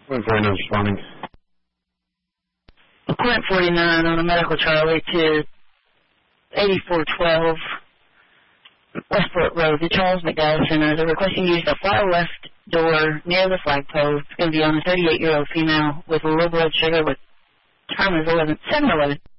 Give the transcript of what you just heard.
49 responding. Equipment 49 on a medical Charlie to 8412 Westport Road, the Charles McDowell Center. They're requesting you use the far left door near the flagpole. It's going to be on a 38-year-old female with low blood sugar with time is 7:11.